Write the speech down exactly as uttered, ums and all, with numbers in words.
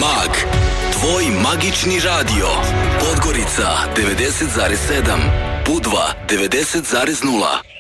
Mag, tvoj magični radio. Podgorica devedeset zarez sedam, Budva devedeset zarez nula.